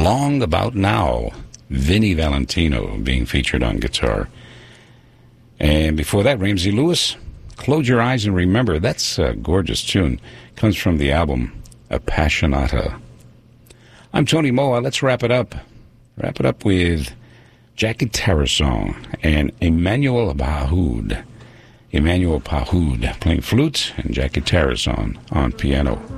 Long About Now, Vinnie Valentino being featured on guitar. And before that, Ramsey Lewis, Close Your Eyes and Remember. That's a gorgeous tune. Comes from the album Appassionata. I'm Tony Moa. Let's wrap it up. Wrap it up with Jackie Tarasong and Emmanuel Pahud. Emmanuel Pahud playing flute and Jackie Tarasong on piano.